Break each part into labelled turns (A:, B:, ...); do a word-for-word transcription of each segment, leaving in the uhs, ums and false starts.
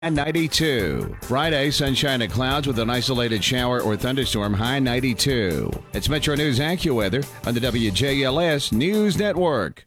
A: ninety-two. Friday, sunshine and clouds with an isolated shower or thunderstorm, high ninety-two. It's Metro News AccuWeather on the W J L S News Network.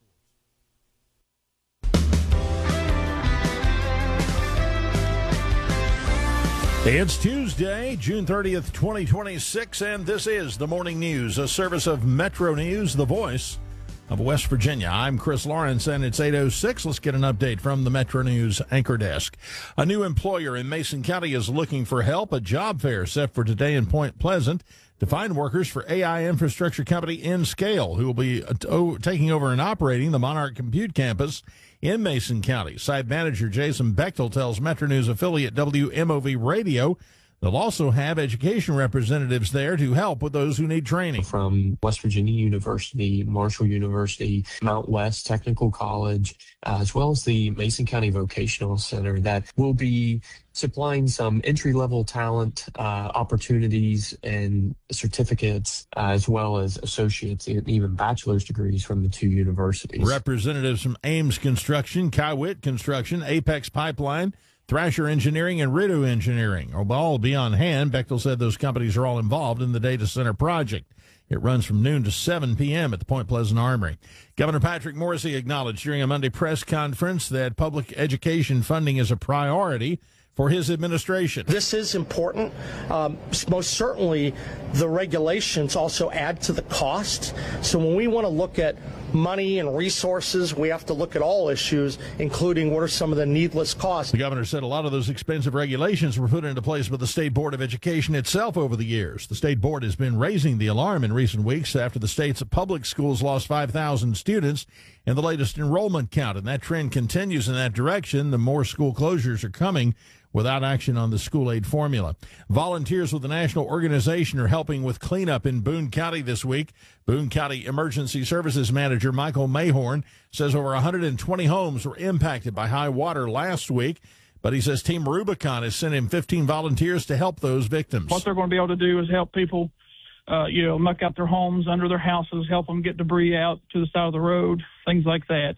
B: It's Tuesday, June thirtieth, twenty twenty-six, and this is the Morning News, a service of Metro News, the voice of West Virginia. I'm Chris Lawrence, and it's eight oh six. Let's get an update from the Metro News anchor desk. A new employer in Mason County is looking for help. A job fair set for today in Point Pleasant to find workers for A I infrastructure company Nscale, who will be uh, taking over and operating the Monarch Compute campus in Mason County. Site manager Jason Bechtel tells Metro News affiliate W M O V Radio they'll also have education representatives there to help with those who need training.
C: From West Virginia University, Marshall University, Mount West Technical College, uh, as well as the Mason County Vocational Center that will be supplying some entry-level talent uh, opportunities and certificates, uh, as well as associates and even bachelor's degrees from the two universities.
B: Representatives from Ames Construction, Kywit Construction, Apex Pipeline, Thrasher Engineering, and Rideau Engineering will all be on hand. Bechtel said those companies are all involved in the data center project. It runs from noon to seven p.m. at the Point Pleasant Armory. Governor Patrick Morrisey acknowledged during a Monday press conference that public education funding is a priority for his administration.
D: This is important. Um, most certainly, the regulations also add to the cost. So when we want to look at money and resources, we have to look at all issues, including what are some of the needless costs.
B: The governor said a lot of those expensive regulations were put into place by the State Board of Education itself over the years. The state board has been raising the alarm in recent weeks after the state's public schools lost five thousand students in the latest enrollment count, and that trend continues in that direction. The more school closures are coming without action on the school aid formula. Volunteers with the national organization are helping with cleanup in Boone County this week. Boone County Emergency Services Manager Michael Mayhorn says over one hundred twenty homes were impacted by high water last week, but he says Team Rubicon has sent him fifteen volunteers to help those victims.
E: What they're going to be able to do is help people, uh, you know, muck out their homes, under their houses, help them get debris out to the side of the road, things like that.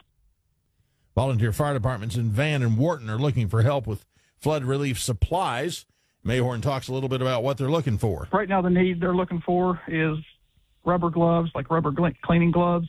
B: Volunteer fire departments in Van and Wharton are looking for help with flood relief supplies. Mayhorn talks a little bit about what they're looking for.
E: Right now, the need they're looking for is rubber gloves, like rubber cleaning gloves,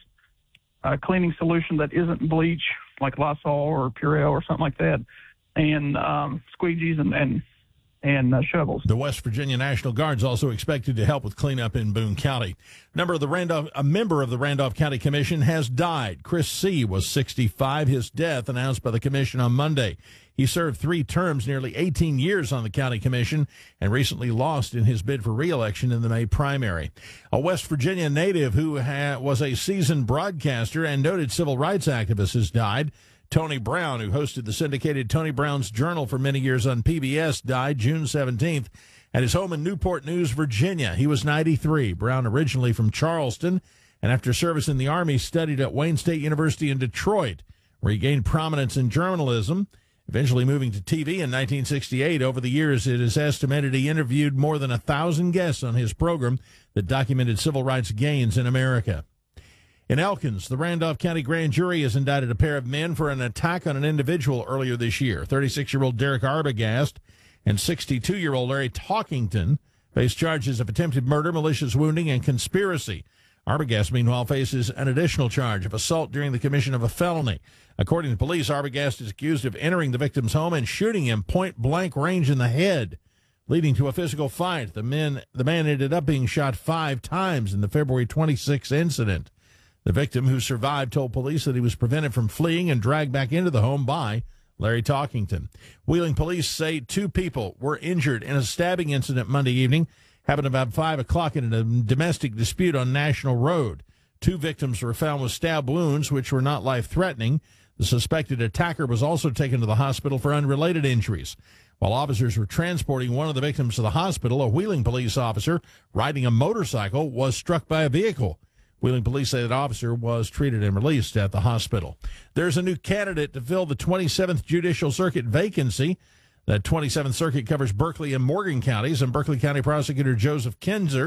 E: a cleaning solution that isn't bleach, like Lysol or Purell or something like that, and um, squeegees and and, and uh, shovels.
B: The West Virginia National Guard is also expected to help with cleanup in Boone County. Member of the Randolph, a member of the Randolph County Commission has died. Chris C. was sixty-five. His death announced by the commission on Monday. He served three terms, nearly eighteen years on the county commission, and recently lost in his bid for re-election in the May primary. A West Virginia native who ha- was a seasoned broadcaster and noted civil rights activist has died. Tony Brown, who hosted the syndicated Tony Brown's Journal for many years on P B S, died June seventeenth at his home in Newport News, Virginia. He was ninety-three. Brown, originally from Charleston, and after service in the Army, studied at Wayne State University in Detroit, where he gained prominence in journalism, eventually moving to T V in nineteen sixty-eight. Over the years, it is estimated he interviewed more than a thousand guests on his program that documented civil rights gains in America. In Elkins, the Randolph County Grand Jury has indicted a pair of men for an attack on an individual earlier this year. thirty-six-year-old Derek Arbogast and sixty-two-year-old Larry Talkington face charges of attempted murder, malicious wounding, and conspiracy. Arbogast, meanwhile, faces an additional charge of assault during the commission of a felony. According to police, Arbogast is accused of entering the victim's home and shooting him point-blank range in the head, leading to a physical fight. The, men, the man ended up being shot five times in the February twenty-sixth incident. The victim, who survived, told police that he was prevented from fleeing and dragged back into the home by Larry Talkington. Wheeling police say two people were injured in a stabbing incident Monday evening. Happened about five o'clock in a domestic dispute on National Road. Two victims were found with stab wounds, which were not life-threatening. The suspected attacker was also taken to the hospital for unrelated injuries. While officers were transporting one of the victims to the hospital, a Wheeling police officer riding a motorcycle was struck by a vehicle. Wheeling police say that officer was treated and released at the hospital. There's a new candidate to fill the twenty-seventh Judicial Circuit vacancy. The twenty-seventh Circuit covers Berkeley and Morgan counties, and Berkeley County Prosecutor Joseph Kinzer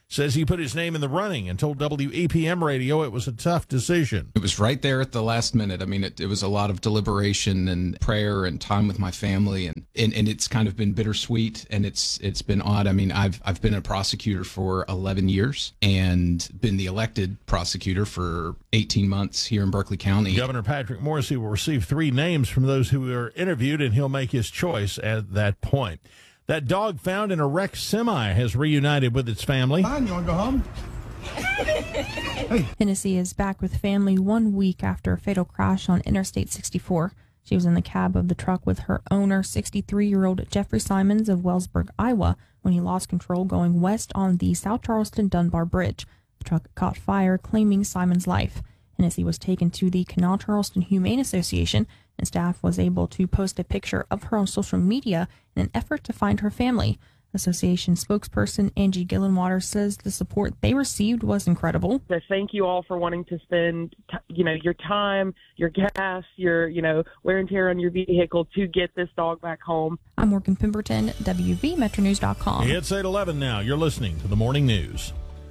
B: says he put his name in the running and told W E P M Radio it was a tough decision.
F: It was right there at the last minute. I mean, it, it was a lot of deliberation and prayer and time with my family, and, and, and it's kind of been bittersweet, and it's it's been odd. I mean, I've I've been a prosecutor for eleven years and been the elected prosecutor for eighteen months here in Berkeley County.
B: Governor Patrick Morrisey will receive three names from those who were interviewed, and he'll make his choice at that point. That dog found in a wrecked semi has reunited with its family.
G: Fine, you want to go home?
H: Hennessy is back with family one week after a fatal crash on Interstate sixty-four. She was in the cab of the truck with her owner, sixty-three-year-old Jeffrey Simons of Wellsburg, Iowa, when he lost control going west on the South Charleston-Dunbar Bridge. The truck caught fire, claiming Simons' life. Hennessy was taken to the Canal Charleston Humane Association, and staff was able to post a picture of her on social media in an effort to find her family. Association spokesperson Angie Gillenwater says the support they received was incredible.
I: So thank you all for wanting to spend, t- you know, your time, your gas, your, you know, wear and tear on your vehicle to get this dog back home.
H: I'm Morgan Pemberton, W V Metro News dot com.
B: It's eight eleven now. You're listening to the Morning News.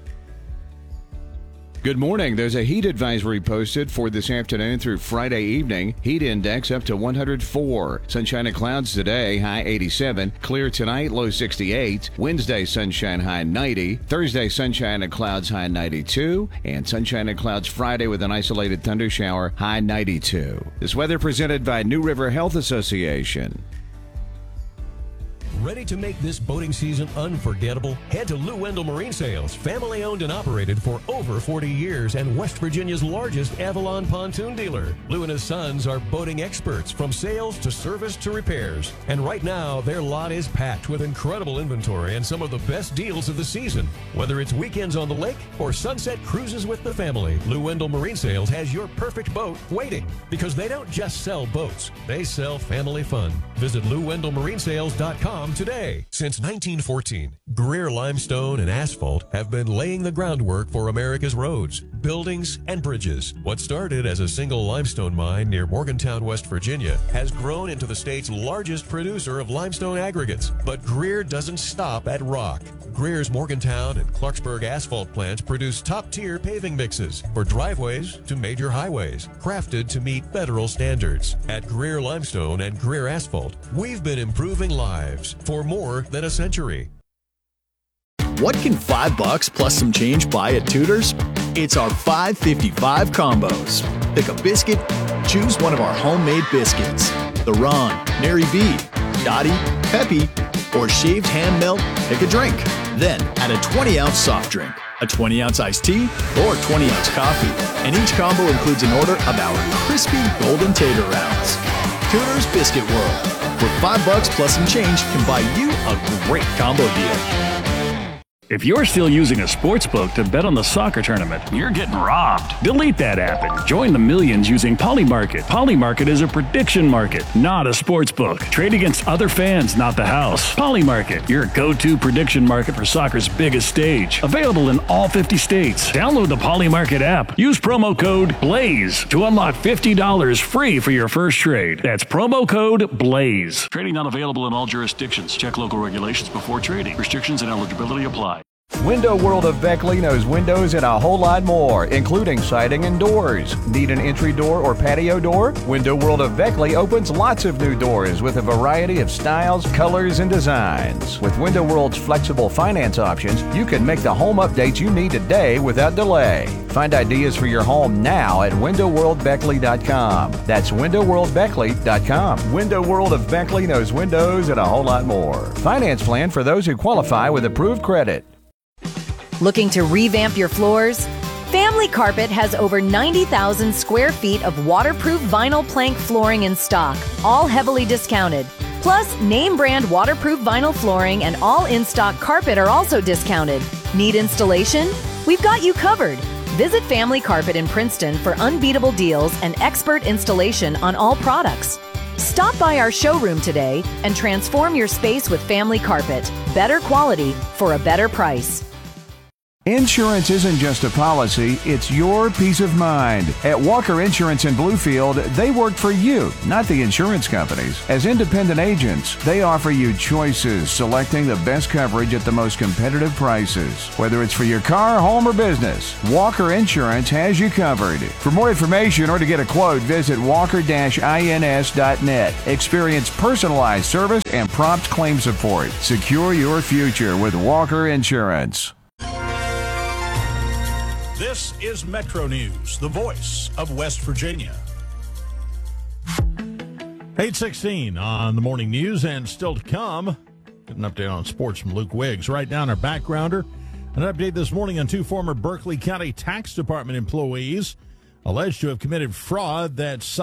A: Good morning. There's a heat advisory posted for this afternoon through Friday evening. Heat index up to one hundred four. Sunshine and clouds today, high eighty-seven. Clear tonight, low sixty-eight. Wednesday, sunshine, high ninety. Thursday, sunshine and clouds, high ninety-two. And sunshine and clouds Friday with an isolated thunder shower, high ninety-two. This weather presented by New River Health Association.
J: Ready to make this boating season unforgettable? Head to Lou Wendell Marine Sales, family owned and operated for over forty years and West Virginia's largest Avalon pontoon dealer. Lou and his sons are boating experts from sales to service to repairs. And right now, their lot is packed with incredible inventory and some of the best deals of the season. Whether it's weekends on the lake or sunset cruises with the family, Lou Wendell Marine Sales has your perfect boat waiting. Because they don't just sell boats, they sell family fun. Visit Lou Wendell Marine Sales dot com today. Since nineteen fourteen, Greer Limestone and Asphalt have been laying the groundwork for America's roads, buildings, and bridges. What started as a single limestone mine near Morgantown, West Virginia, has grown into the state's largest producer of limestone aggregates. But Greer doesn't stop at rock. Greer's Morgantown and Clarksburg asphalt plants produce top-tier paving mixes for driveways to major highways, crafted to meet federal standards. At Greer Limestone and Greer Asphalt, we've been improving lives for more than a century.
K: What can five bucks plus some change buy at Tudor's? It's our five fifty-five combos. Pick a biscuit, choose one of our homemade biscuits. The Ron, Mary B, Dottie, Peppy, or shaved hand melt, pick a drink. Then add a twenty ounce soft drink, a twenty ounce iced tea, or twenty ounce coffee. And each combo includes an order of our crispy golden tater rounds. Tudor's Biscuit World, where five bucks plus some change can buy you a great combo deal.
L: If you're still using a sports book to bet on the soccer tournament, you're getting robbed. Delete that app and join the millions using Polymarket. Polymarket is a prediction market, not a sports book. Trade against other fans, not the house. Polymarket, your go-to prediction market for soccer's biggest stage. Available in all fifty states. Download the Polymarket app. Use promo code BLAZE to unlock fifty dollars free for your first trade. That's promo code BLAZE. Trading not available in all jurisdictions. Check local regulations before trading. Restrictions and eligibility apply.
A: Window World of Beckley knows windows and a whole lot more, including siding and doors. Need an entry door or patio door? Window World of Beckley opens lots of new doors with a variety of styles, colors, and designs. With Window World's flexible finance options, you can make the home updates you need today without delay. Find ideas for your home now at window world beckley dot com. That's window world beckley dot com. Window World of Beckley knows windows and a whole lot more. Finance plan for those who qualify with approved credit.
M: Looking to revamp your floors? Family Carpet has over ninety thousand square feet of waterproof vinyl plank flooring in stock, all heavily discounted. Plus, name brand waterproof vinyl flooring and all in-stock carpet are also discounted. Need installation? We've got you covered. Visit Family Carpet in Princeton for unbeatable deals and expert installation on all products. Stop by our showroom today and transform your space with Family Carpet. Better quality for a better price.
A: Insurance isn't just a policy, it's your peace of mind. At Walker Insurance in Bluefield, they work for you, not the insurance companies. As independent agents, they offer you choices, selecting the best coverage at the most competitive prices. Whether it's for your car, home, or business, Walker Insurance has you covered. For more information or to get a quote, visit walker dash ins dot net. Experience personalized service and prompt claim support. Secure your future with Walker Insurance.
B: This is Metro News, the voice of West Virginia. eight sixteen on the morning news, and still to come, get an update on sports from Luke Wiggs. Right down our backgrounder, an update this morning on two former Berkeley County Tax Department employees alleged to have committed fraud that